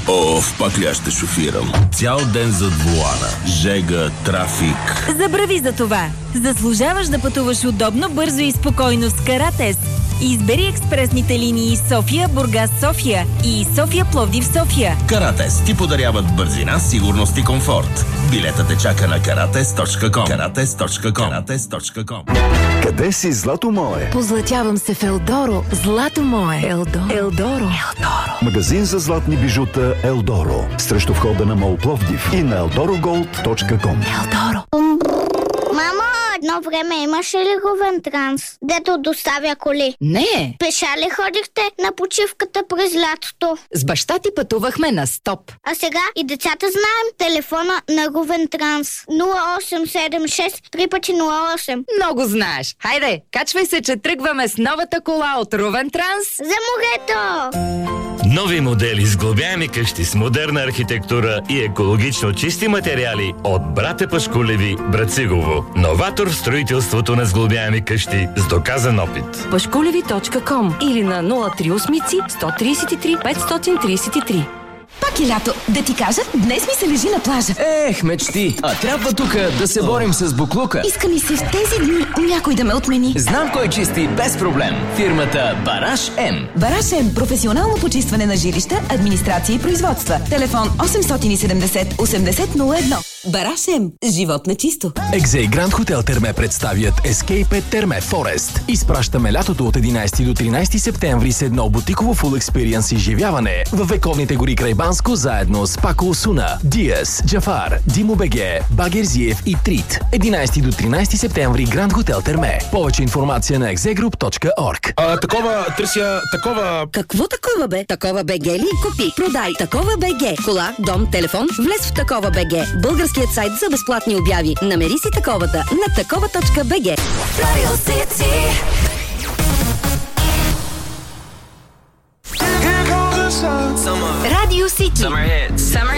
Пак ли аз ще шофирам? Цял ден зад волана. Жега, трафик. Забрави за това. Заслужаваш да пътуваш удобно, бързо и спокойно с Каратез. Избери експресните линии София, Бургас, София и София, Пловдив, София. Каратез ти подаряват бързина, сигурност и комфорт. Билетът те чака на karates.com. karates.com. Къде си, злато мое? Позлатявам се в Елдоро. Злато мое. Елдоро. Магазин за златни бижута Елдоро. Срещу входа на МОЛ Пловдив и на eldorogold.com. Елдоро. Мамо, едно време имаше ли Говентранс, дето доставя коли? Не. Пеша ли ходихте на почивката през лятото? С баща ти пътувахме на стоп. А сега и децата знаем телефона на Говентранс. 0876 3x08. Много знаеш. Хайде, качвай се, че тръгваме с новата кола от Ровентранс. За морето! Нови модели с сглобяеми къщи с модерна архитектура и екологично чисти материали от Братя Пашкулеви, Брацигово. Новатор в строителството на сглобяеми къщи с доказан опит. Пашкулеви.com или на 038 133 533. Пак е лято. Да ти кажа, днес ми се лежи на плажа. Ех, мечти! А трябва тук да се борим с буклука. Иска ми се в тези дни някой да ме отмени. Знам кой чисти без проблем. Фирмата Бараш М. Бараш М. Професионално почистване на жилища, администрация и производства. Телефон 870 8001. Бараш М. Живот на чисто. Екзе и Гранд Хотел Терме представят Escape Терме Форест. Изпращаме лятото от 11 до 13 септември с едно бутиково фул експириенс изживяване в вековните гори край Банско, заедно с Пако Осуна, Диас, Джафар, Димо Беге, Багерзиев и Трит. 11 до 13 септември Гранд Хотел Терме. Повече информация на exegroup.org. Такова... Какво такова бе? Такова БГ ли? Купи, продай. Такова БГ. Кола, дом, телефон. Влез в Такова БГ. Българският сайт за безплатни обяви. Намери си таковата на такова.bg. Радио Сити.